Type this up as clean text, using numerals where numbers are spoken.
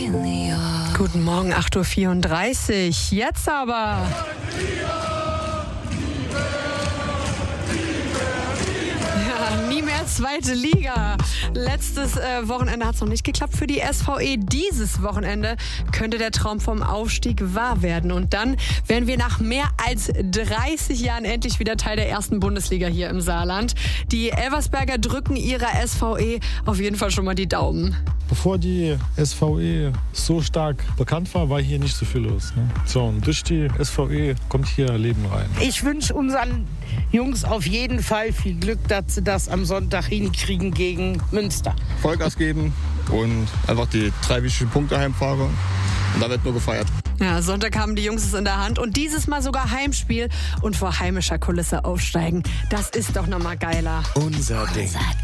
Guten Morgen, 8.34 Uhr. Jetzt aber. Ja, nie mehr zweite Liga. Letztes Wochenende hat es noch nicht geklappt für die SVE. Dieses Wochenende könnte der Traum vom Aufstieg wahr werden. Und dann werden wir nach mehr als 30 Jahren endlich wieder Teil der ersten Bundesliga hier im Saarland. Die Elversberger drücken ihrer SVE auf jeden Fall schon mal die Daumen. Bevor die SVE so stark bekannt war hier nicht so viel los. Ne? So, und durch die SVE kommt hier Leben rein. Ich wünsche unseren Jungs auf jeden Fall viel Glück, dass sie das am Sonntag hinkriegen gegen Münster. Vollgas geben und einfach die 3 wichtigen Punkte heimfahren. Und da wird nur gefeiert. Ja, Sonntag haben die Jungs es in der Hand und dieses Mal sogar Heimspiel und vor heimischer Kulisse aufsteigen. Das ist doch nochmal geiler. Unser Ding.